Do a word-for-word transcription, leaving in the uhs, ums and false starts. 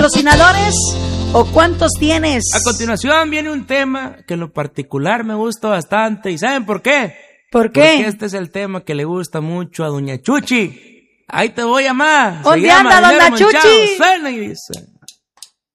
¿Patrocinadores o cuántos tienes? A continuación viene un tema que en lo particular me gusta bastante. ¿Y saben por qué? ¿Por qué? Porque este es el tema que le gusta mucho a doña Chuchi. Ahí te voy a más. ¿Dónde anda doña Chuchi? Suena y dice...